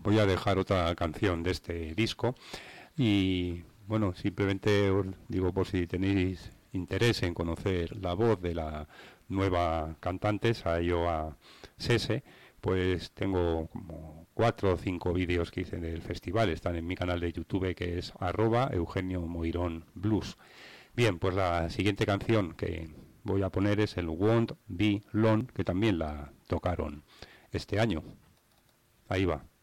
voy a dejar otra canción de este disco y bueno, simplemente os digo por si tenéis interés en conocer la voz de la nueva cantante, Sayoa Sese, pues tengo como 4 o 5 vídeos que hice del festival, están en mi canal de YouTube que es @EugenioMoirón Blues. Bien, pues la siguiente canción que voy a poner es el Won't Be Long, que también la tocaron este año. Ahí va.